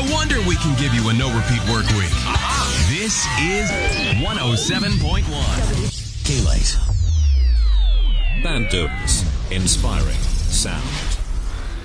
No wonder we can give you a no-repeat work week. This is 107.1. K-Lite. Band Dudes. Inspiring sound.